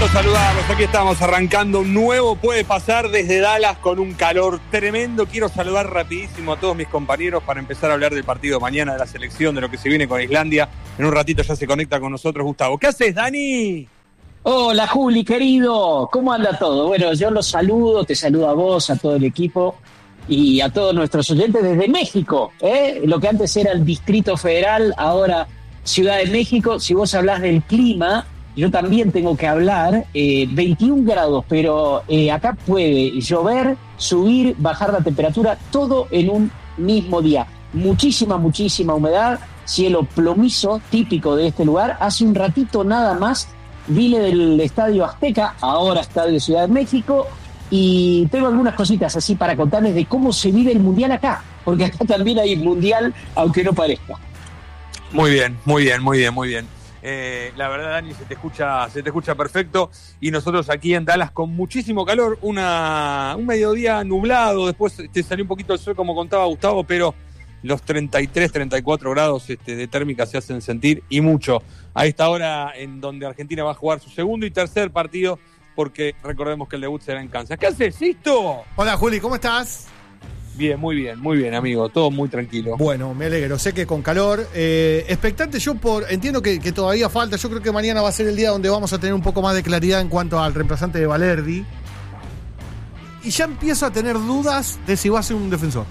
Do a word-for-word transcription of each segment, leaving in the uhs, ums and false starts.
gusto saludarlos. Aquí estamos arrancando un nuevo Puede Pasar desde Dallas con un calor tremendo. Quiero saludar rapidísimo a todos mis compañeros para empezar a hablar del partido de mañana de la selección, de lo que se viene con Islandia. En un ratito ya se conecta con nosotros Gustavo. ¿Qué haces, Dani? Hola, Juli, querido. ¿Cómo anda todo? Bueno, yo los saludo, te saludo a vos, a todo el equipo y a todos nuestros oyentes desde México, ¿eh? Lo que antes era el Distrito Federal, ahora Ciudad de México. Si vos hablás del clima, yo también tengo que hablar. eh, veintiún grados, pero eh, acá puede llover, subir, bajar la temperatura, todo en un mismo día. Muchísima, muchísima humedad, cielo plomizo, típico de este lugar. Hace un ratito nada más vine del Estadio Azteca, ahora Estadio Ciudad de México, y tengo algunas cositas así para contarles de cómo se vive el Mundial acá, porque acá también hay Mundial, aunque no parezca. Muy bien, muy bien, muy bien, muy bien. Eh, la verdad, Dani, se te escucha, se te escucha perfecto. Y nosotros aquí en Dallas con muchísimo calor, una, un mediodía nublado, después te salió un poquito el sol como contaba Gustavo, pero los treinta y tres, treinta y cuatro grados este, de térmica se hacen sentir y mucho. A esta hora en donde Argentina va a jugar su segundo y tercer partido, porque recordemos que el debut será en Kansas. ¿Qué haces, Sisto? Hola, Juli, ¿cómo estás? Bien, muy bien, muy bien, amigo. Todo muy tranquilo. Bueno, me alegro. Sé que con calor. Eh, expectante yo por... Entiendo que, que todavía falta. Yo creo que mañana va a ser el día donde vamos a tener un poco más de claridad en cuanto al reemplazante de Valerdi. Y ya empiezo a tener dudas de si va a ser un defensor.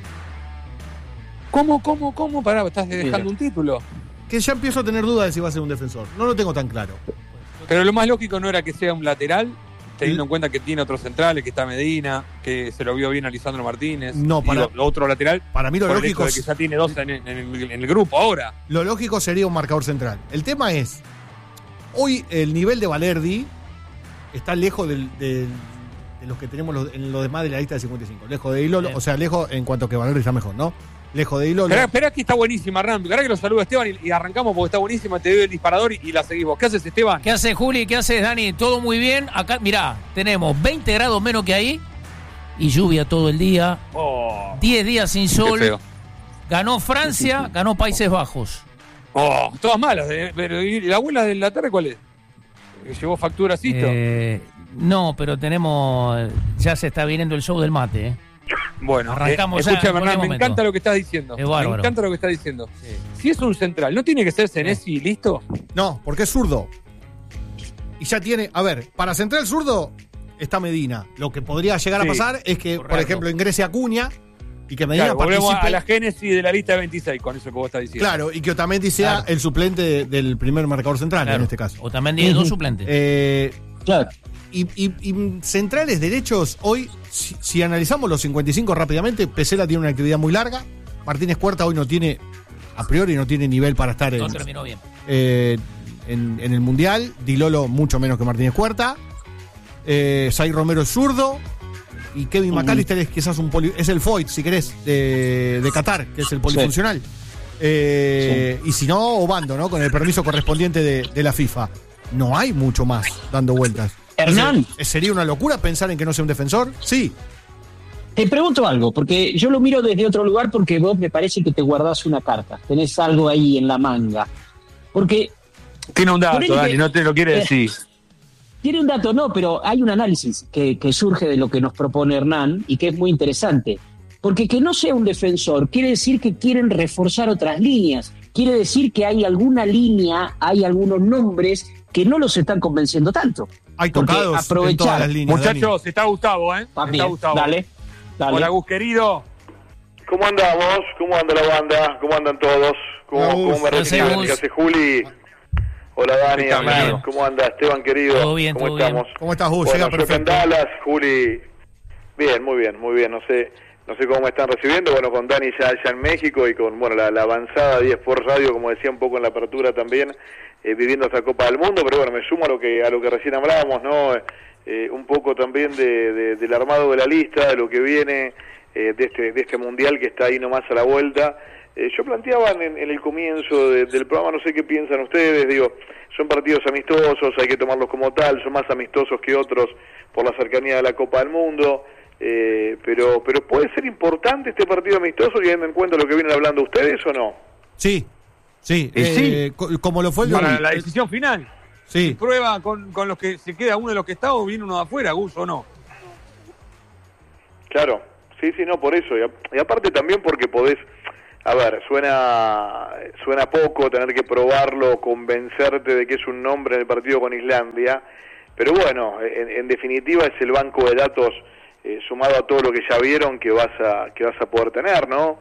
¿Cómo, cómo, cómo? Pará, ¿estás dejando Mira. un título? Que ya empiezo a tener dudas de si va a ser un defensor. No lo tengo tan claro. Pero lo más lógico no era que sea un lateral, teniendo en cuenta que tiene otros centrales, que está Medina, que se lo vio bien a Lisandro Martínez. No, para- Digo, lo otro lateral. Para mí lo por el lógico hecho de es- que ya tiene dos en, en el, en el grupo ahora. Lo lógico sería un marcador central. El tema es, hoy el nivel de Valerdi está lejos del, del- de los que tenemos los, en los demás de la lista de cincuenta y cinco. Lejos de Ilolo, Bien. o sea, lejos en cuanto que Valerdi está mejor, ¿no? Lejos de Ilolo. Esperá, esperá que está buenísima, Ram. Esperá que lo saluda Esteban y, y arrancamos porque está buenísima. Te doy el disparador y, y la seguimos. ¿Qué haces, Esteban? ¿Qué haces, Juli? ¿Qué haces, Dani? Todo muy bien. Acá, mirá, tenemos veinte grados menos que ahí y lluvia todo el día. Oh, diez días sin qué sol. feo. Ganó Francia, ganó Países Bajos. Oh, todas malas. eh, Pero ¿y la abuela de la tarde cuál es? ¿Que llevó factura, Sisto? Eh, no, pero tenemos. Ya se está viniendo el show del mate, ¿eh? Bueno, Arrancamos eh, ya, escúchame, en cualquier Hernán, me momento. encanta lo que estás diciendo. Es bárbaro. Me encanta lo que estás diciendo. Si es un central, ¿no tiene que ser Senesi y listo? No, porque es zurdo. Y ya tiene, a ver, para central zurdo está Medina. Lo que podría llegar Sí, a pasar es que, por correcto. ejemplo, ingrese Acuña y que Medina Claro, volvemos participe. a la génesis de la lista de veintiséis con eso que vos estás diciendo. Claro, y que Otamendi sea Claro. el suplente de- del primer marcador central Claro. en este caso. O también tiene dos suplentes. Eh, Claro. y, y- y centrales derechos, hoy, si, si analizamos los cincuenta y cinco rápidamente, Pesela tiene una actividad muy larga. Martínez Cuarta hoy no tiene, a priori no tiene nivel para estar en, No terminó bien. eh, en, en el Mundial. Dilolo mucho menos que Martínez Cuarta. Eh, Sai Romero es zurdo. Y Kevin Ujú. McAllister es quizás un poli, es el Foyt, si querés, de, de Qatar, que es el polifuncional. Eh, Y si no, Obando, ¿no? Con el permiso correspondiente de, de la FIFA. No hay mucho más dando vueltas. Hernán. Entonces, ¿sería una locura pensar en que no sea un defensor? Sí. Te pregunto algo, porque yo lo miro desde otro lugar porque vos me parece que te guardás una carta, tenés algo ahí en la manga. Porque Tiene un dato, Ponele Dani, que- no te lo quiere decir. tiene un dato, no, pero hay un análisis que, que surge de lo que nos propone Hernán y que es muy interesante. Porque que no sea un defensor quiere decir que quieren reforzar otras líneas. Quiere decir que hay alguna línea, hay algunos nombres que no los están convenciendo tanto. Hay Porque tocados en aprovechar- todas las líneas. Muchachos, está Gustavo, ¿eh? Papi, Está Gustavo. dale, dale. Hola, Gus, querido. ¿Cómo andamos? ¿Cómo anda la banda? ¿Cómo andan todos? ¿Cómo, Hola, cómo Gus. me Hola, reciben? Gus. ¿Qué hace Juli? Hola Dani, ¿Qué tal, amigo. Dani? ¿Cómo anda Esteban querido? Todo bien, ¿Cómo todo estamos? bien. ¿Cómo estás, Gus? Bueno, Llega yo acá en perfecto. Dallas, Juli. Bien, muy bien, muy bien. No sé, no sé cómo me están recibiendo. Bueno, con Dani ya, ya en México y con bueno la, la avanzada de Sport Radio, como decía un poco en la apertura también, eh, viviendo esta Copa del Mundo. Pero bueno, me sumo a lo que a lo que recién hablábamos, ¿no? Eh, un poco también de, de- del armado de la lista, de lo que viene eh, de este de este mundial que está ahí nomás a la vuelta. Eh, yo planteaba en, en el comienzo de- del programa, no sé qué piensan ustedes, digo, son partidos amistosos, hay que tomarlos como tal, son más amistosos que otros por la cercanía de la Copa del Mundo, eh, pero pero puede ser importante este partido amistoso teniendo en cuenta lo que vienen hablando ustedes o no. Sí, sí. Y eh, sí. co- como lo fue el Para el- la decisión final. Sí. ¿Prueba con, con los que se queda uno de los que está o viene uno de afuera, Gus, o no? Claro, sí, sí, no, por eso. Y, a, y aparte también porque podés, a ver, suena suena poco tener que probarlo, convencerte de que es un nombre en el partido con Islandia, pero bueno, en, en definitiva es el banco de datos eh, sumado a todo lo que ya vieron que vas a que vas a poder tener, ¿no?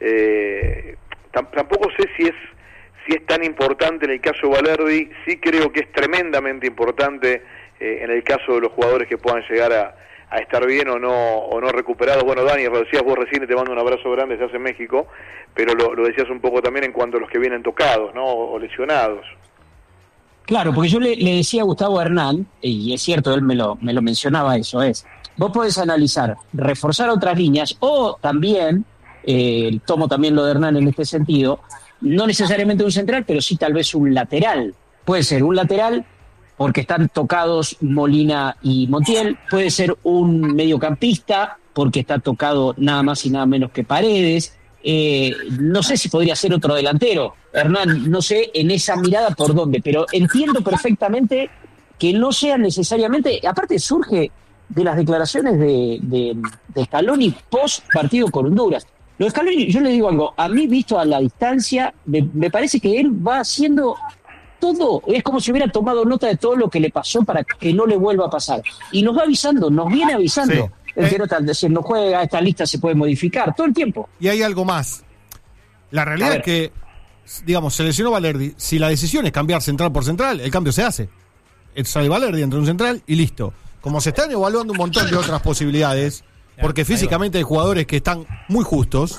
Eh, tam, tampoco sé si es si es tan importante en el caso de Balerdi. Sí creo que es tremendamente importante eh, en el caso de los jugadores que puedan llegar a, a estar bien o no o no recuperados. Bueno, Dani, lo decías vos recién y te mando un abrazo grande, se hace en México, pero lo, lo decías un poco también en cuanto a los que vienen tocados, ¿no? O, o lesionados. Claro, porque yo le, le decía a Gustavo Hernán, y es cierto, él me lo, me lo mencionaba eso, es, vos podés analizar, reforzar otras líneas, o también, eh, tomo también lo de Hernán en este sentido, no necesariamente un central, pero sí tal vez un lateral. Puede ser un lateral porque están tocados Molina y Montiel, puede ser un mediocampista porque está tocado nada más y nada menos que Paredes. Eh, no sé si podría ser otro delantero, Hernán, no sé en esa mirada por dónde, pero entiendo perfectamente que no sea necesariamente, aparte surge de las declaraciones de, de, de Scaloni post partido con Honduras. Lo de Scaloni, yo le digo algo, a mí visto a la distancia, me, me parece que él va haciendo todo, es como si hubiera tomado nota de todo lo que le pasó para que no le vuelva a pasar. Y nos va avisando, nos viene avisando. Sí. El que Eh, no está diciendo juega, esta lista se puede modificar todo el tiempo. Y hay algo más. La realidad es que, digamos, se lesionó Balerdi. Si la decisión es cambiar central por central, el cambio se hace. Sale Balerdi entre un central y listo. Como se están evaluando un montón de otras posibilidades, porque físicamente hay jugadores que están muy justos,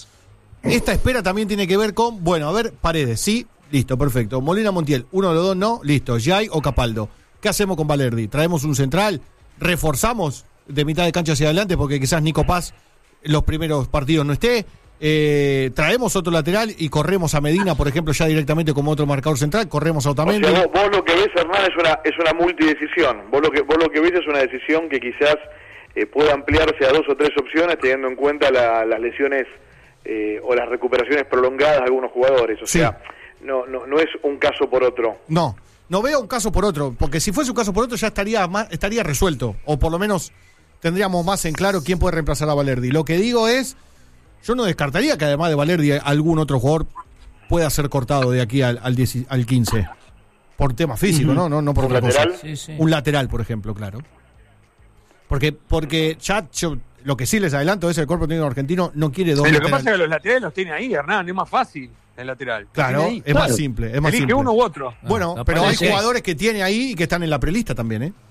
esta espera también tiene que ver con, bueno, a ver, Paredes, sí, listo, perfecto. Molina, Montiel, uno de los dos no, listo. Jay o Capaldo. ¿Qué hacemos con Balerdi? ¿Traemos un central? ¿Reforzamos de mitad de cancha hacia adelante porque quizás Nico Paz los primeros partidos no esté? Eh, ¿Traemos otro lateral y corremos a Medina, por ejemplo, ya directamente como otro marcador central? ¿Corremos a Otamendi? O sea, vos, vos lo que ves, Hernán, es una es una multidecisión. Vos lo que vos lo que ves es una decisión que quizás eh, puede ampliarse a dos o tres opciones teniendo en cuenta la, las lesiones eh, o las recuperaciones prolongadas de algunos jugadores. O Sí. sea, no, no no es un caso por otro. No, no veo un caso por otro, porque si fuese un caso por otro ya estaría más, estaría resuelto, o por lo menos tendríamos más en claro quién puede reemplazar a Balerdi. Lo que digo es, yo no descartaría que además de Balerdi algún otro jugador pueda ser cortado de aquí al, al, diez, al quince, por tema físico, uh-huh. ¿no? No, no por ¿Un otra lateral? cosa. Sí, sí. Un lateral, por ejemplo, claro. Porque, porque ya yo, lo que sí les adelanto es el cuerpo técnico argentino no quiere dos Pero lo que laterales. pasa es que los laterales los tiene ahí, Hernán, es más fácil el lateral. Claro, Los tiene ahí. es Claro. más simple, es más Elige simple. uno u otro. Bueno, Ah, pero hay aparece. jugadores que tiene ahí y que están en la prelista también, ¿eh?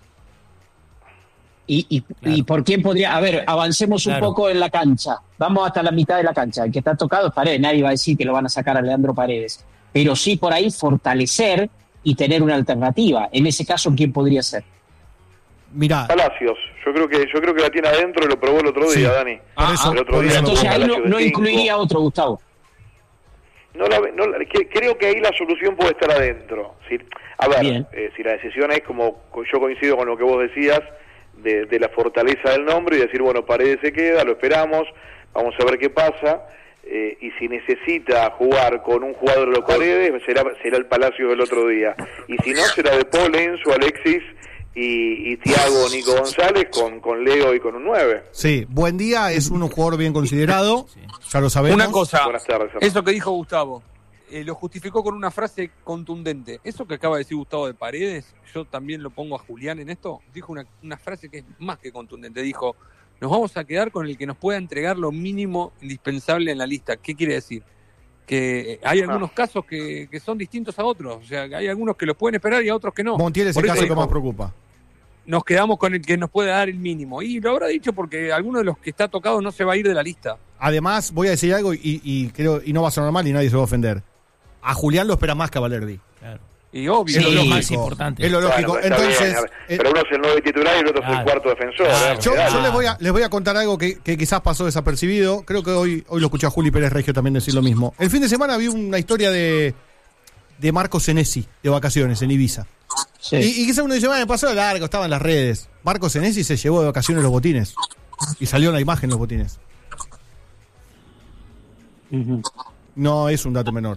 ¿Y, y, Claro. ¿Y por quién podría? A ver, avancemos Claro. un poco en la cancha. Vamos hasta la mitad de la cancha. El que está tocado es Paredes. Nadie va a decir que lo van a sacar a Leandro Paredes. Pero sí por ahí fortalecer y tener una alternativa. En ese caso, ¿quién podría ser? Mirá, Palacios, yo creo que yo creo que la tiene adentro y lo probó el otro Sí. día, Dani. por eso, el otro por día eso- no Entonces tuvo ahí no, Palacios de no cinco. incluiría otro, Gustavo. No la, no la- que- creo que ahí la solución puede estar adentro. Si, a ver, Bien. eh, si la decisión es como co- yo coincido con lo que vos decías de, de la fortaleza del nombre y decir, bueno, Paredes se queda, lo esperamos, vamos a ver qué pasa. Eh, y si necesita jugar con un jugador de los Paredes, será será el Palacio del otro día. Y si no, será de Paul, Enzo, Alexis y, y Thiago, Nico González con, con Leo y con un nueve. sí, buen día, es un jugador bien considerado, ya lo sabemos. Una cosa, Buenas tardes, Hernán. eso que dijo Gustavo, eh, lo justificó con una frase contundente. Eso que acaba de decir Gustavo de Paredes, yo también lo pongo a Julián en esto, dijo una, una frase que es más que contundente. Dijo, nos vamos a quedar con el que nos pueda entregar lo mínimo indispensable en la lista. ¿Qué quiere decir? Que hay algunos casos que, que son distintos a otros. O sea, que hay algunos que los pueden esperar y a otros que no. Montiel es el Por eso caso que dijo, más preocupa. nos quedamos con el que nos puede dar el mínimo. Y lo habrá dicho porque alguno de los que está tocado no se va a ir de la lista. Además, voy a decir algo y, y creo y no va a sonar mal y nadie se va a ofender. A Julián lo espera más que a Valerdi. Claro. Y obvio. Es lo Sí. lógico. Más importante. Es lo lógico. Bueno, está Entonces, bien, a ver, eh, pero uno es el nueve titular y el otro es el Claro. cuarto defensor. Claro. ¿eh? yo, Mirá. yo les, voy a, les voy a contar algo que, que quizás pasó desapercibido. Creo que hoy, hoy lo escuché a Juli Pérez Regio también decir lo mismo. El fin de semana vi una historia de, de Marco Senesi de vacaciones en Ibiza. Sí. Y, y quizás uno dice, bueno, me pasó de largo, estaba en las redes. Marco Senesi se llevó de vacaciones los botines. Y salió en la imagen los botines. Ujú. No es un dato menor.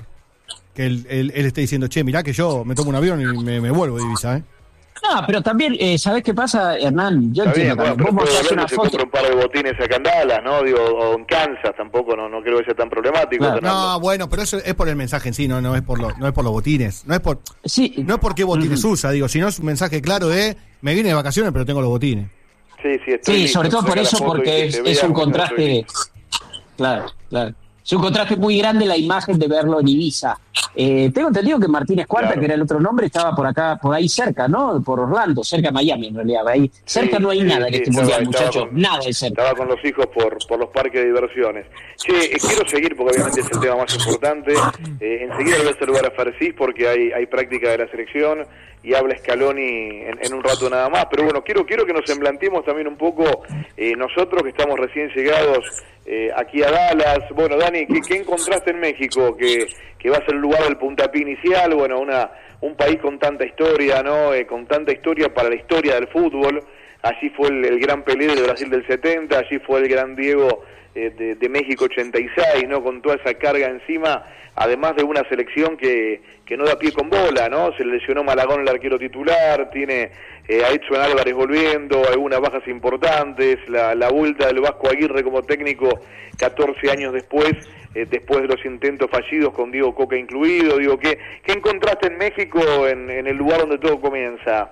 que él, él, él esté diciendo, che, mirá que yo me tomo un avión y me, me vuelvo de Ibiza, ¿eh? No, pero también, eh, ¿sabés qué pasa, Hernán? Yo Está entiendo bien, bueno, también. Vos mostrás una se foto. compra un par de botines acá en Dallas, ¿no? Digo, o en Kansas, tampoco, no, no creo que sea tan problemático. Claro. No, bueno, pero eso es por el mensaje en sí, no, no es por lo, no es por los botines, no es por, Sí. no es por qué botines Uh-huh. usa, digo, sino es un mensaje claro de me vine de vacaciones pero tengo los botines. Sí, sí, estoy Sí, listo, sobre todo por saca la eso, foto y porque que es, se es vea un como que estoy contraste. listo. Claro, claro. Es un contraste muy grande la imagen de verlo en Ibiza. Eh, tengo entendido que Martínez Cuarta, Claro. que era el otro nombre, estaba por acá, por ahí cerca, ¿no? Por Orlando, cerca de Miami, en realidad. Ahí cerca Sí, no hay sí, nada en sí, este estaba- mundial, estaba muchachos. con- Nada de cerca. Estaba con los hijos por, por los parques de diversiones. Che, eh, quiero seguir porque obviamente es el tema más importante. Eh, enseguida le voy a saludar a Farcis porque hay, hay práctica de la selección y habla Scaloni en, en un rato nada más. Pero bueno, quiero quiero que nos emblanquemos también un poco eh, nosotros que estamos recién llegados eh, aquí a Dallas. Bueno, Dani, ¿qué, qué encontraste en México? Que, que va a ser el lugar del puntapié inicial. Bueno, una un país con tanta historia, ¿no? Eh, con tanta historia para la historia del fútbol. Allí fue el, el gran Pelé del Brasil del setenta, allí fue el gran Diego eh, de, de México ochenta y seis, ¿no? Con toda esa carga encima, además de una selección que, que no da pie con bola, ¿no? Se le lesionó Malagón, el arquero titular, tiene eh, a Edson Álvarez volviendo, algunas bajas importantes, la, la vuelta del Vasco Aguirre como técnico catorce años después, eh, después de los intentos fallidos con Diego Coca incluido. Digo, ¿qué, qué encontraste en México, en, en el lugar donde todo comienza?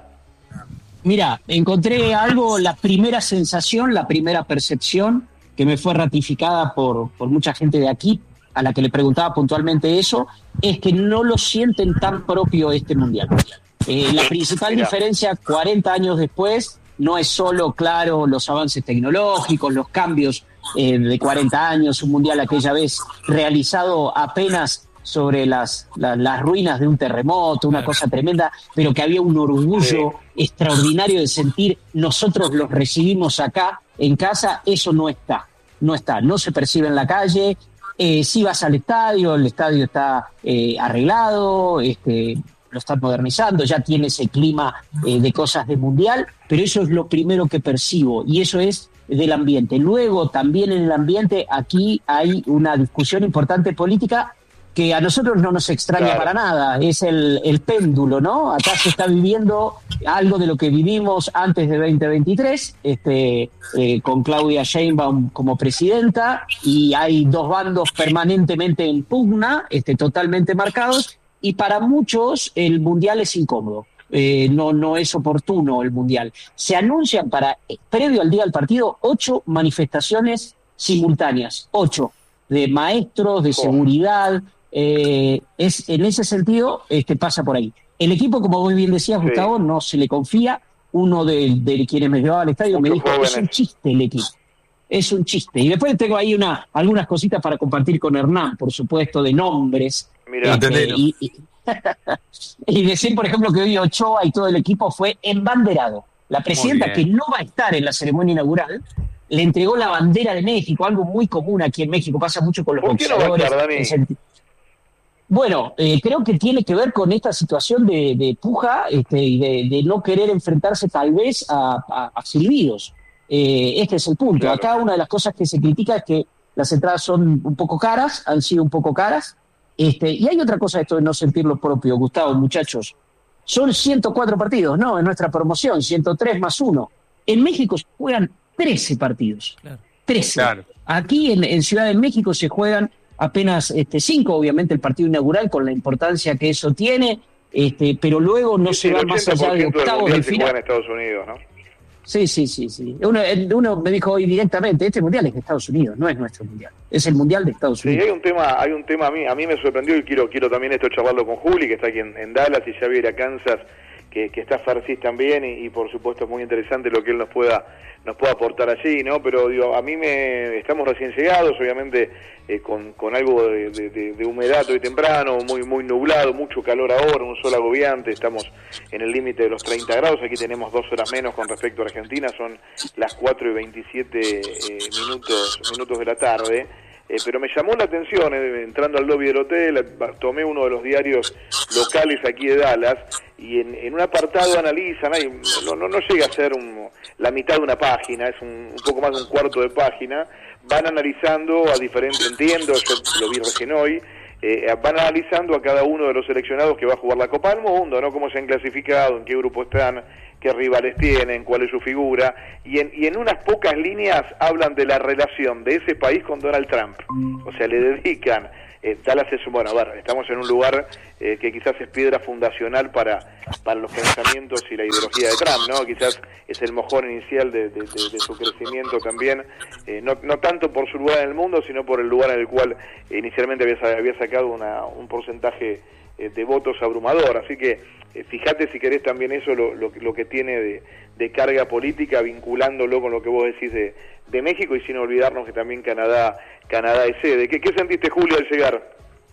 Mira, encontré algo, la primera sensación, la primera percepción que me fue ratificada por, por mucha gente de aquí, a la que le preguntaba puntualmente eso, es que no lo sienten tan propio este mundial. Eh, la principal Mira. diferencia, cuarenta años después, no es solo, claro, los avances tecnológicos, los cambios eh, de cuarenta años, un mundial aquella vez realizado apenas sobre las, la, las ruinas de un terremoto, una cosa tremenda, pero que había un orgullo extraordinario de sentir nosotros los recibimos acá en casa. Eso no está, no está, no se percibe en la calle. Eh, si vas al estadio, el estadio está eh, arreglado, este, lo están modernizando, ya tiene ese clima eh, de cosas de mundial, pero eso es lo primero que percibo y eso es del ambiente. Luego también en el ambiente aquí hay una discusión importante política que a nosotros no nos extraña Claro. para nada, es el, el péndulo, ¿no? Acá se está viviendo algo de lo que vivimos antes de veinte veintitrés, este, eh, con Claudia Sheinbaum como presidenta, y hay dos bandos permanentemente en pugna, este, totalmente marcados, y para muchos el Mundial es incómodo. Eh, no, no es oportuno el Mundial. Se anuncian para, eh, previo al día del partido, ocho manifestaciones simultáneas, ocho, de maestros, de seguridad. Eh, es en ese sentido este pasa por ahí. El equipo, como vos bien decías, Sí. Gustavo, no se le confía. Uno de, de quienes me llevaba al estadio me Muchos dijo, jóvenes. es un chiste el equipo. Es un chiste. Y después tengo ahí una, algunas cositas para compartir con Hernán, por supuesto, de nombres. Mirá, Este, Entendelo. y, y, y decir, por ejemplo, que hoy Ochoa y todo el equipo fue embanderado. La presidenta, Muy que bien. no va a estar en la ceremonia inaugural, le entregó la bandera de México, algo muy común aquí en México, pasa mucho con los ¿Por qué no va a boxeadores. estar, Dani? en senti- Bueno, eh, creo que tiene que ver con esta situación de, de puja este, y de, de no querer enfrentarse tal vez a, a, a silbidos. Eh, este es el punto. Claro. Acá una de las cosas que se critica es que las entradas son un poco caras, han sido un poco caras. Este, y hay otra cosa de esto de no sentir lo propio, Gustavo, muchachos. Son ciento cuatro partidos, ¿no? En nuestra promoción, ciento tres más uno. En México se juegan trece partidos. Claro. trece. Claro. Aquí en, en Ciudad de México se juegan apenas este, cinco, obviamente el partido inaugural con la importancia que eso tiene, este, pero luego no Sí, se va el más allá de ochenta por ciento del octavos mundial de se juega en final. Estados Unidos, ¿no? Sí, sí, sí, sí. Uno, uno me dijo hoy directamente, este mundial es de Estados Unidos, no es nuestro mundial, es el mundial de Estados Sí, Unidos. hay un tema, hay un tema a mí, a mí me sorprendió y quiero, quiero también esto charlarlo con Juli, que está aquí en, en Dallas, y ya viene a Kansas, que, que está Farcis también, y, y por supuesto es muy interesante lo que él nos pueda, nos pueda aportar allí, ¿no? Pero digo, a mí me, estamos recién llegados, obviamente eh, con, con algo de, de, de, de humedad hoy temprano, muy, muy nublado, mucho calor ahora, un sol agobiante, estamos en el límite de los treinta grados, aquí tenemos dos horas menos con respecto a Argentina, son las cuatro y veintisiete eh, minutos, minutos de la tarde. Eh, pero me llamó la atención, eh, entrando al lobby del hotel, eh, tomé uno de los diarios locales aquí de Dallas, y en, en un apartado analizan, hay, no, no, no llega a ser un, la mitad de una página, es un, un poco más de un cuarto de página, van analizando a diferentes, entiendo, yo lo vi recién hoy, eh, van analizando a cada uno de los seleccionados que va a jugar la Copa del Mundo, ¿no? Cómo se han clasificado, en qué grupo están, qué rivales tienen, cuál es su figura, y en, y en unas pocas líneas hablan de la relación de ese país con Donald Trump. O sea, le dedican, eh, Dallas es, bueno, a ver, estamos en un lugar eh, que quizás es piedra fundacional para, para los pensamientos y la ideología de Trump, ¿no? Quizás es el mojón inicial de, de, de, de su crecimiento también, eh, no, no tanto por su lugar en el mundo, sino por el lugar en el cual eh, inicialmente había, había sacado una, un porcentaje eh, de votos abrumador, así que eh, fíjate si querés también eso, lo, lo, lo que tiene de, de carga política, vinculándolo con lo que vos decís de, de México, y sin olvidarnos que también Canadá Canadá es sede. ¿Qué, qué sentiste, Julio, al llegar?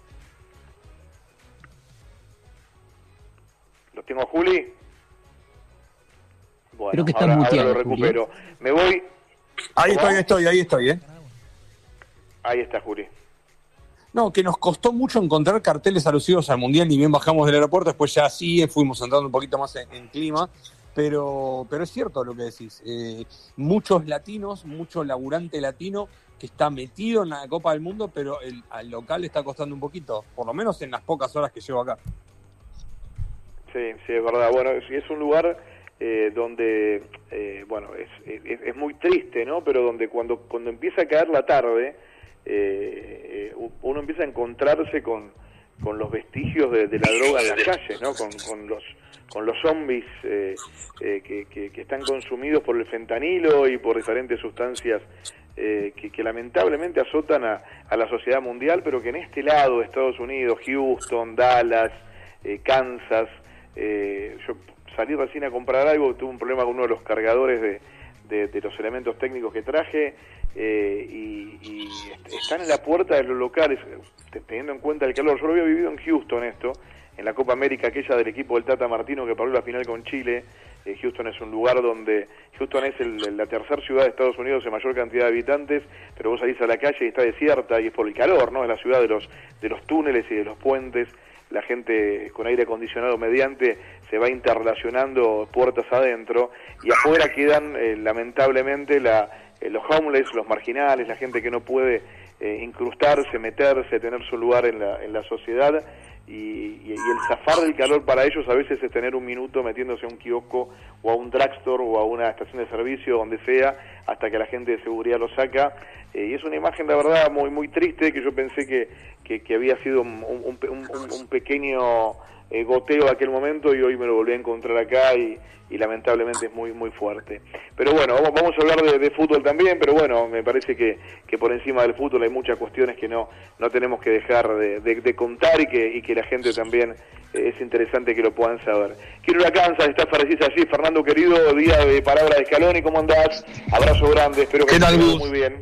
¿Lo tengo a Juli? Bueno, creo que está ahora, muteado, ahora lo recupero. Juli. Me voy... Ahí ¿Cómo? estoy, ahí estoy, ahí estoy, ¿eh? Ahí está, Juli. No, que nos costó mucho encontrar carteles alusivos al Mundial, ni bien bajamos del aeropuerto, después ya sí fuimos entrando un poquito más en, en clima, pero pero es cierto lo que decís. Eh, muchos latinos, mucho laburante latino que está metido en la Copa del Mundo, pero el, al local le está costando un poquito, por lo menos en las pocas horas que llevo acá. Sí, sí, es verdad. Bueno, es, es un lugar eh, donde, eh, bueno, es, es, es muy triste, ¿no? Pero donde cuando, cuando empieza a caer la tarde, eh, uno empieza a encontrarse con, con los vestigios de, de la droga en las calles, ¿no? Con, con los con los zombies eh, eh, que, que, que están consumidos por el fentanilo y por diferentes sustancias eh, que, que lamentablemente azotan a, a la sociedad mundial, pero que en este lado de Estados Unidos, Houston, Dallas, eh, Kansas, eh, yo salí recién a comprar algo, tuve un problema con uno de los cargadores de, de, de los elementos técnicos que traje, eh, y, y están en la puerta de los locales, teniendo en cuenta el calor. Yo lo había vivido en Houston esto, en la Copa América aquella del equipo del Tata Martino que perdió la final con Chile. eh, Houston es un lugar donde, Houston es el, la tercera ciudad de Estados Unidos en mayor cantidad de habitantes, pero vos salís a la calle y está desierta, y es por el calor, ¿no? Es la ciudad de los, de los túneles y de los puentes. La gente con aire acondicionado mediante se va interrelacionando puertas adentro, y afuera quedan eh, lamentablemente la, eh, los homeless, los marginales, la gente que no puede eh, incrustarse, meterse, tener su lugar en la, en la sociedad, y, y, y el zafar del calor para ellos a veces es tener un minuto metiéndose a un kiosco o a un drugstore o a una estación de servicio, donde sea, hasta que la gente de seguridad lo saca, eh, y es una imagen, la verdad, muy muy triste, que yo pensé que, que, que había sido un, un, un, un pequeño eh, goteo de aquel momento, y hoy me lo volví a encontrar acá, y, y lamentablemente es muy muy fuerte. Pero bueno, vamos, vamos a hablar de, de fútbol también, pero bueno, me parece que, que por encima del fútbol hay muchas cuestiones que no, no tenemos que dejar de, de, de contar, y que, y que la gente también eh, es interesante que lo puedan saber. Quiero ir a Kansas, está Farcis allí. Fernando, querido, día de palabra de Scaloni, ¿cómo andás? Abrazo grande, espero que estés muy bien.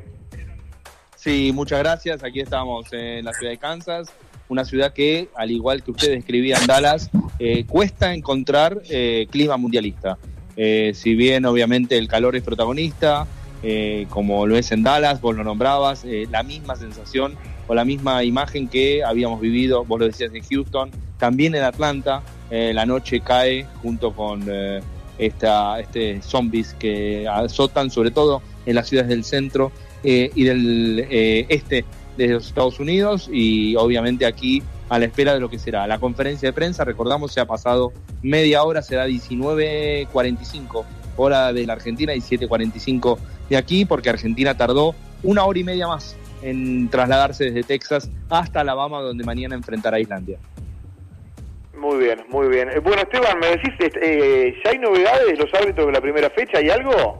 Sí, muchas gracias. Aquí estamos en la ciudad de Kansas, una ciudad que, al igual que ustedes describían, Dallas, eh, cuesta encontrar eh, clima mundialista. Eh, si bien obviamente el calor es protagonista, eh, como lo es en Dallas, vos lo nombrabas, eh, la misma sensación o la misma imagen que habíamos vivido, vos lo decías, en Houston, también en Atlanta, eh, la noche cae junto con eh, esta, este zombies que azotan sobre todo en las ciudades del centro eh, y del eh, este de los Estados Unidos, y obviamente aquí a la espera de lo que será la conferencia de prensa. Recordamos, se ha pasado media hora, será diecinueve cuarenta y cinco hora de la Argentina, diecisiete cuarenta y cinco de aquí, porque Argentina tardó una hora y media más en trasladarse desde Texas hasta Alabama, donde mañana enfrentará a Islandia. Muy bien, muy bien. Eh, bueno, Esteban, me decís, eh, ¿ya hay novedades de los árbitros de la primera fecha? ¿Hay algo?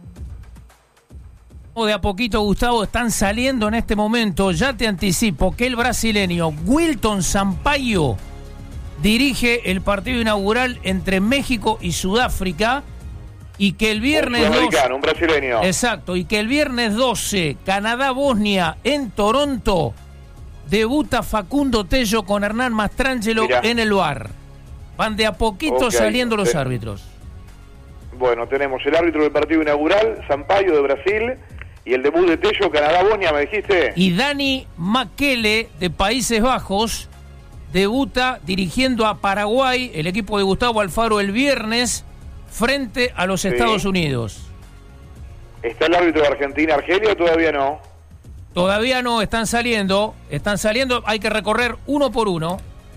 De a poquito, Gustavo, están saliendo en este momento. Ya te anticipo que el brasileño Wilton Sampaio dirige el partido inaugural entre México y Sudáfrica, y que el viernes un doce, un brasileño. Exacto, y que el viernes doce, Canadá-Bosnia en Toronto, debuta Facundo Tello con Hernán Mastrangelo Mirá. en el V A R. Van de a poquito okay. saliendo los sí. árbitros. Bueno, tenemos el árbitro del partido inaugural, Sampaio de Brasil, y el debut de Tello, Canadá-Bosnia, ¿me dijiste? Y Dani Makele, de Países Bajos, debuta dirigiendo a Paraguay, el equipo de Gustavo Alfaro, el viernes, frente a los sí. Estados Unidos. ¿Está el árbitro de Argentina, Argelio, o todavía no? Todavía no, están saliendo, están saliendo, hay que recorrer uno por uno.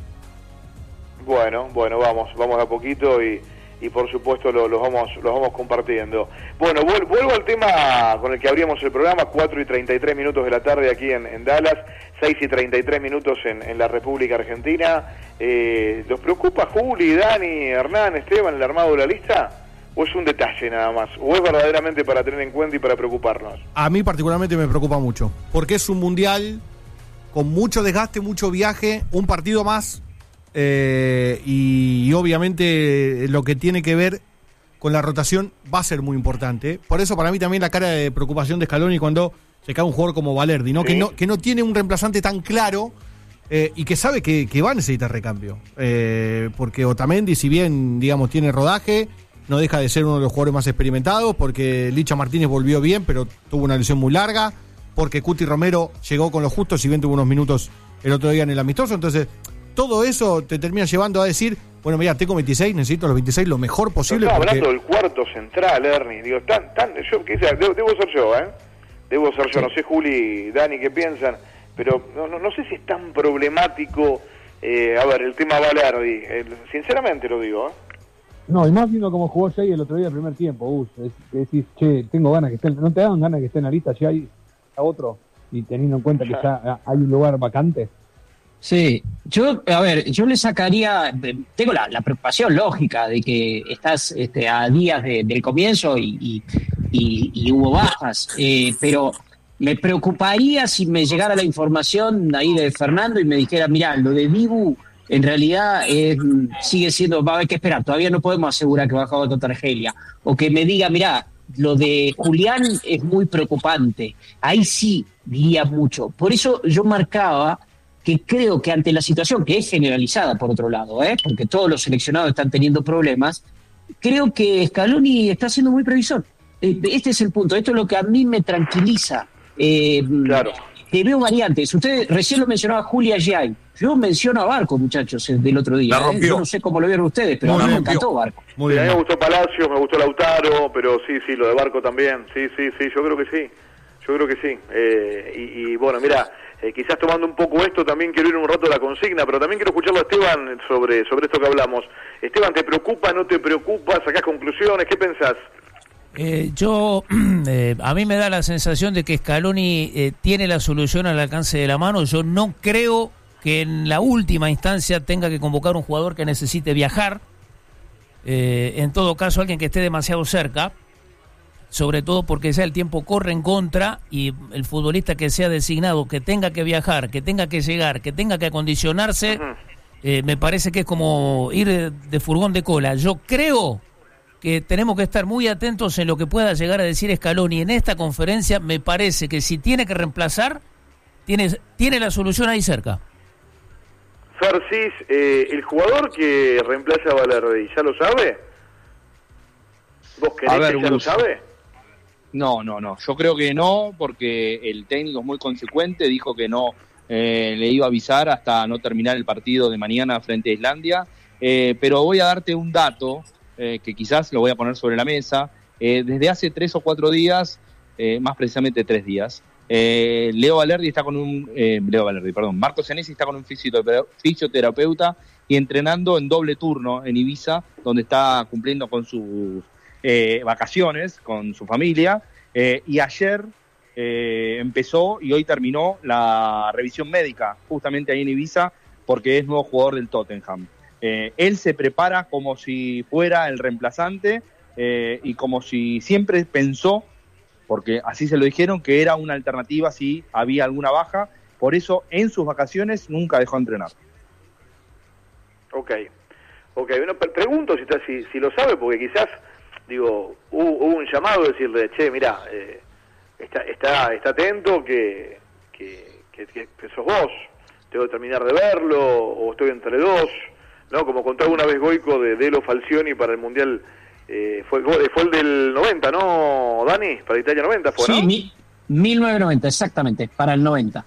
Bueno, bueno, vamos, vamos a poquito y, y por supuesto los lo vamos, los vamos compartiendo. Bueno, vuel, vuelvo al tema con el que abríamos el programa, cuatro y treinta y tres minutos de la tarde aquí en, en Dallas, seis y treinta y tres minutos en, en la República Argentina. Eh, ¿Los preocupa Juli, Dani, Hernán, Esteban, el armado de la lista? ¿O es un detalle nada más? ¿O es verdaderamente para tener en cuenta y para preocuparnos? A mí particularmente me preocupa mucho, porque es un mundial con mucho desgaste, mucho viaje, un partido más, eh, y, y obviamente lo que tiene que ver con la rotación va a ser muy importante. Por eso para mí también la cara de preocupación de Scaloni cuando se cae un jugador como Balerdi, ¿no? Sí. Que no, que no tiene un reemplazante tan claro, eh, y que sabe que, que va a necesitar recambio. Eh, porque Otamendi, si bien, digamos, tiene rodaje, no deja de ser uno de los jugadores más experimentados, porque Licha Martínez volvió bien, pero tuvo una lesión muy larga, porque Cuti Romero llegó con lo justo, si bien tuvo unos minutos el otro día en el amistoso. Entonces, todo eso te termina llevando a decir, bueno, mira, tengo veintiséis, necesito los veintiséis lo mejor posible. No, porque... hablando del cuarto central, Ernie, digo, tan, tan, yo, ¿qué sea? Debo, debo ser yo, ¿eh? Debo ser yo, sí. No sé, Juli, Dani, qué piensan, pero no, no, no sé si es tan problemático, eh, a ver, el tema Balerdi, el, sinceramente lo digo, ¿eh? No, y más viendo cómo jugó Jay el otro día, el primer tiempo, Gus. Es, es decir, che, tengo ganas que estén, no te dan ganas que esté en la lista, si hay a otro, y teniendo en cuenta que ya hay un lugar vacante. Sí, yo, a ver, yo le sacaría, tengo la, la preocupación lógica de que estás este, a días de, del comienzo y, y, y, y hubo bajas, eh, pero me preocuparía si me llegara la información ahí de Fernando y me dijera, mirá, lo de Dibu en realidad eh, sigue siendo, va a haber que esperar, todavía no podemos asegurar que va a jugar contra Argelia, o que me diga, mirá, lo de Julián es muy preocupante, ahí sí diría mucho. Por eso yo marcaba que creo que ante la situación, que es generalizada por otro lado, ¿eh? porque todos los seleccionados están teniendo problemas, creo que Scaloni está siendo muy previsor. Este es el punto, esto es lo que a mí me tranquiliza. Eh, claro. Te veo variantes. Usted recién lo mencionaba Julia Giai. Yo menciono a Barco, muchachos, del otro día. ¿eh? Yo no sé cómo lo vieron ustedes, pero muy a mí me encantó Barco. Muy bien. A mí me gustó Palacios, me gustó Lautaro, pero sí, sí, lo de Barco también. Sí, sí, sí, yo creo que sí. Yo creo que sí. Eh, y, y bueno, mira, eh, quizás tomando un poco esto, también quiero ir un rato a la consigna, pero también quiero escucharlo a Esteban sobre, sobre esto que hablamos. Esteban, ¿te preocupa, no te preocupa? ¿Sacás conclusiones? ¿Qué pensás? Eh, yo, eh, a mí me da la sensación de que Scaloni eh, tiene la solución al alcance de la mano. Yo no creo que en la última instancia tenga que convocar un jugador que necesite viajar. Eh, en todo caso, alguien que esté demasiado cerca, sobre todo porque ya el tiempo corre en contra y el futbolista que sea designado, que tenga que viajar, que tenga que llegar, que tenga que acondicionarse, eh, me parece que es como ir de, de furgón de cola. Yo creo que tenemos que estar muy atentos en lo que pueda llegar a decir Scaloni en esta conferencia. Me parece que si tiene que reemplazar, tiene, tiene la solución ahí cerca. Farcis, eh, el jugador que reemplaza a Balerdi, ¿ya lo sabe? ¿Vos querés ver, que ya Gus, lo sabe? No, no, no. Yo creo que no, porque el técnico es muy consecuente, dijo que no eh, le iba a avisar hasta no terminar el partido de mañana frente a Islandia. Eh, pero voy a darte un dato Eh, que quizás lo voy a poner sobre la mesa. Eh, desde hace tres o cuatro días, eh, más precisamente tres días, eh, Leo Balerdi está con un, eh, Leo Balerdi, perdón, Marco Senesi está con un fisioterapeuta y entrenando en doble turno en Ibiza, donde está cumpliendo con sus eh, vacaciones, con su familia, eh, y ayer eh, empezó y hoy terminó la revisión médica, justamente ahí en Ibiza, porque es nuevo jugador del Tottenham. Eh, él se prepara como si fuera el reemplazante eh, y como si siempre pensó, porque así se lo dijeron, que era una alternativa si había alguna baja. Por eso en sus vacaciones nunca dejó de entrenar. Ok, ok. Bueno, pregunto si, está, si, si lo sabe, porque quizás, digo, hubo, hubo un llamado de decirle, che, mirá, eh, está, está, está atento que, que, que, que sos vos, tengo que terminar de verlo, o estoy entre dos. No, como contaba una vez Goico de Delo Falcioni para el Mundial, eh, fue, fue el del noventa, ¿no, Dani? Para Italia noventa fue, ¿no? Sí, mi, mil novecientos noventa, exactamente, para el noventa.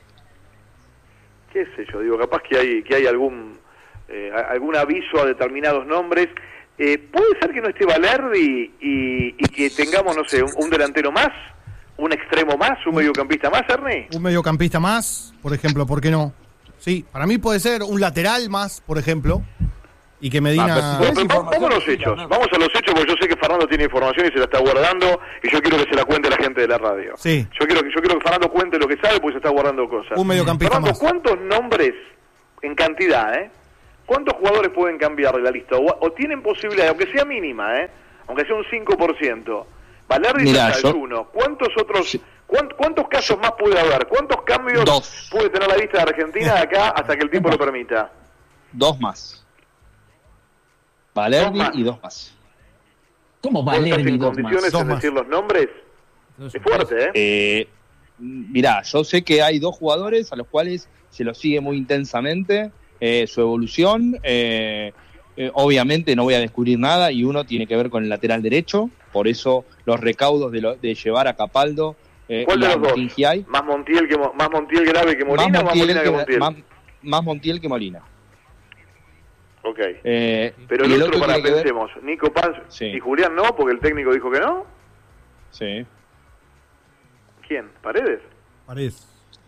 Qué sé yo, digo, capaz que hay que hay algún eh, algún aviso a determinados nombres. Eh, ¿Puede ser que no esté Balerdi y, y que tengamos, no sé, un, un delantero más? ¿Un extremo más? ¿Un mediocampista más, Ernie? Un mediocampista más, por ejemplo, ¿por qué no? Sí, para mí puede ser un lateral más, por ejemplo, y que Medina... Ah, pero, pero, vamos a los hechos, vamos a los hechos, porque yo sé que Fernando tiene información y se la está guardando, y yo quiero que se la cuente la gente de la radio. Sí. Yo quiero, yo quiero que Fernando cuente lo que sabe, porque se está guardando cosas. Un mediocampista Fernando, más. ¿cuántos nombres, en cantidad, eh? ¿Cuántos jugadores pueden cambiar de la lista? O, o tienen posibilidad, aunque sea mínima, eh? Aunque sea un cinco por ciento. Valerdi Mirá, es yo... uno. ¿Cuántos otros... Sí. ¿Cuántos casos más puede haber? ¿Cuántos cambios Dos. puede tener la lista de Argentina de acá hasta que el tiempo lo permita? Dos más. Valerdi Dos más. y dos más. ¿Cómo ¿Vos estás Valerdi en dos condiciones más? Dos en más. decir los nombres? Es fuerte, ¿eh? Eh, mirá, yo sé que hay dos jugadores a los cuales se los sigue muy intensamente, eh, su evolución, eh, eh, obviamente no voy a descubrir nada, y uno tiene que ver con el lateral derecho, por eso los recaudos de, lo, de llevar a Capaldo. Eh, ¿Cuál y de a los dos? Martín Giai. ¿Más Montiel, que, Mo- más Montiel grave que Molina Más o más Montiel Molina que que, Montiel? más, más Montiel que Molina. Ok. Eh, Pero y el otro, para tiene que ver- pensemos, Nico Paz Sí. y Julián no, porque el técnico dijo que no. Sí. ¿Quién? ¿Paredes? Parece.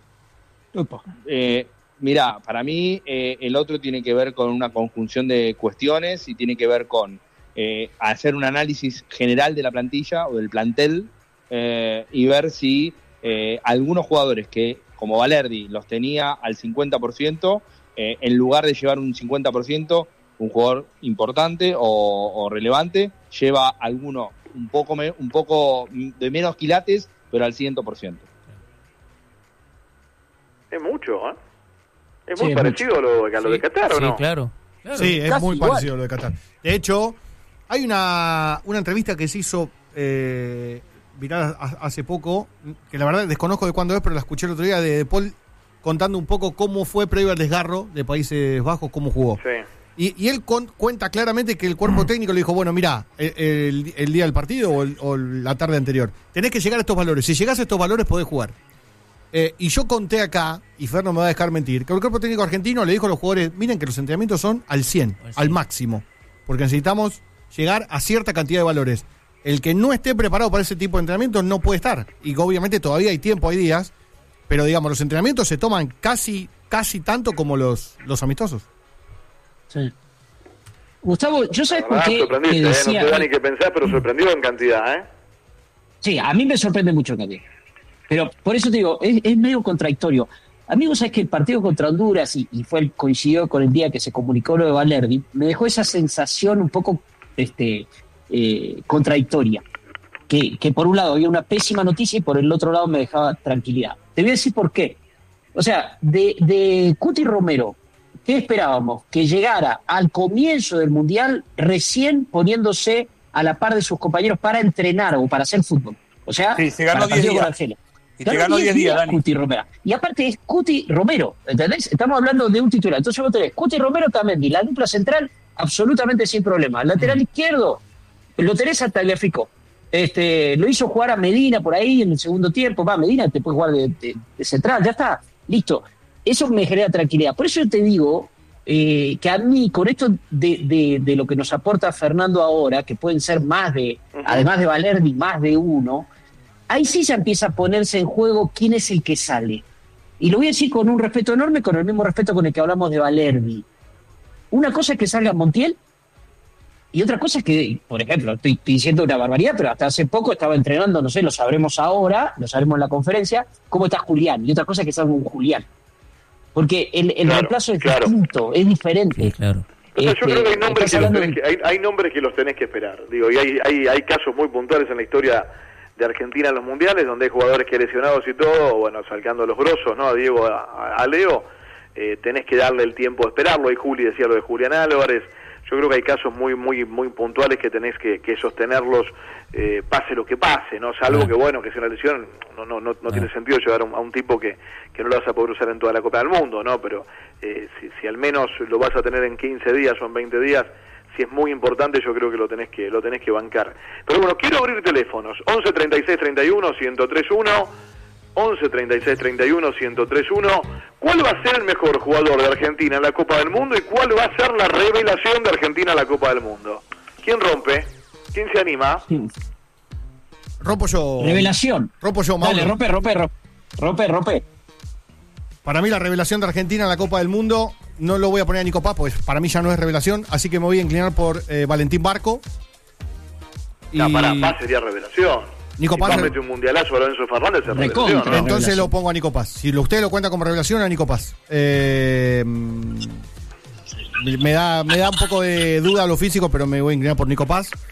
Eh, mirá, para mí eh, el otro tiene que ver con una conjunción de cuestiones y tiene que ver con eh, hacer un análisis general de la plantilla o del plantel eh, y ver si eh, algunos jugadores que, como Valerdi, los tenía al cincuenta por ciento, eh, en lugar de llevar un cincuenta por ciento, un jugador importante o, o relevante, lleva alguno un poco, me, un poco de menos quilates, pero al cien por ciento. Es mucho, ¿eh? Es Sí, muy es parecido a lo, a lo Sí, de Qatar, ¿o sí, no? claro. claro. Sí, es casi muy igual. parecido a lo de Qatar. De hecho, hay una, una entrevista que se hizo eh, viral ha- hace poco, que la verdad desconozco de cuándo es, pero la escuché el otro día, de, de Paul contando un poco cómo fue previo al desgarro de Países Bajos, cómo jugó. Sí. Y, y él con- cuenta claramente que el cuerpo técnico le dijo, bueno, mirá, el, el- el día del partido o, el- o la tarde anterior, tenés que llegar a estos valores. Si llegás a estos valores podés jugar. Eh, y yo conté acá, y Fer no me va a dejar mentir, que el cuerpo técnico argentino le dijo a los jugadores, miren que los entrenamientos son al cien, Al cien. al máximo, porque necesitamos llegar a cierta cantidad de valores. El que no esté preparado para ese tipo de entrenamientos no puede estar. Y obviamente todavía hay tiempo, hay días, pero digamos, los entrenamientos se toman casi, casi tanto como los, los amistosos. Sí. Gustavo, yo sabes por Ah, qué te sorprendiste, ¿eh? decía... No te da ni que pensar, pero sorprendido en cantidad, ¿eh? Sí, a mí me sorprende mucho también. Pero por eso te digo, es, es medio contradictorio. Amigo, sabes que el partido contra Honduras, y, y fue el, coincidió con el día que se comunicó lo de Valerdi, me dejó esa sensación un poco este, eh, contradictoria. Que, que por un lado había una pésima noticia y por el otro lado me dejaba tranquilidad. Te voy a decir por qué. O sea, de, de Cuti Romero, ¿qué esperábamos? Que llegara al comienzo del Mundial recién poniéndose a la par de sus compañeros para entrenar o para hacer fútbol. O sea, Sí, se ganó para el diez partido con días. Argelia. Y te ganó diez días, Dani. Cuti Romero. Y aparte es Cuti Romero, ¿entendés? Estamos hablando de un titular. Entonces vos tenés Cuti Romero también, y la dupla central absolutamente sin problema. El lateral izquierdo lo tenés a Tagliafico. Este, lo hizo jugar a Medina por ahí en el segundo tiempo. Va, Medina te puede jugar de, de- de central, ya está, listo. Eso me genera tranquilidad. Por eso yo te digo eh, que a mí, con esto de, de, de lo que nos aporta Fernando ahora, que pueden ser más de, Ujú. además de Valerdi, más de uno, ahí sí ya empieza a ponerse en juego quién es el que sale. Y lo voy a decir con un respeto enorme, con el mismo respeto con el que hablamos de Valerdi. Una cosa es que salga Montiel, y otra cosa es que, por ejemplo, estoy, estoy diciendo una barbaridad, pero hasta hace poco estaba entrenando, no sé, lo sabremos ahora, lo sabremos en la conferencia, cómo está Julián. Y otra cosa es que salga un Julián. Porque el, el Claro, reemplazo es claro. distinto, es diferente. Sí, claro. O sea, yo Este, creo que hay nombres estás que, los hablando tenés de- que hay, hay nombres que los tenés que esperar. Digo, y hay, hay, hay casos muy puntuales en la historia de Argentina en los mundiales, donde hay jugadores que lesionados y todo, bueno, sacando los grosos, ¿no? A Diego, a, a Leo, eh, tenés que darle el tiempo de esperarlo. Y Juli decía lo de Julián Álvarez. Yo creo que hay casos muy muy muy puntuales que tenés que, que sostenerlos, eh, pase lo que pase, ¿no? Salvo Ah. que, bueno, que sea una lesión, no no no, no Ah. tiene sentido llevar a un, a un tipo que, que no lo vas a poder usar en toda la Copa del Mundo, ¿no? Pero eh, si, si al menos lo vas a tener en quince días o en veinte días, si es muy importante, yo creo que lo tenés que lo tenés que bancar. Pero bueno, quiero abrir teléfonos, once treinta y seis treinta y uno ciento tres uno, once treinta y seis treinta y uno ciento tres uno. ¿Cuál va a ser el mejor jugador de Argentina en la Copa del Mundo y cuál va a ser la revelación de Argentina en la Copa del Mundo? ¿Quién rompe? ¿Quién se anima? Sí. Rompo yo. Revelación. Rompo yo, Mauro. Dale, rompe, rompe, rompe. Rompe, rompe. Para mí la revelación de Argentina en la Copa del Mundo, no lo voy a poner a Nico Paz, pues para mí ya no es revelación, así que me voy a inclinar por eh, Valentín Barco. No, Y- para Paz sería revelación. Nico si Paz- Paz mete un mundialazo a Lorenzo Fernández es Recontra. revelación, ¿no? Entonces Revelación. lo pongo a Nico Paz. Si lo- usted lo cuenta como revelación, a Nico Paz. Eh, me, da, me da un poco de duda lo físico, pero me voy a inclinar por Nico Paz.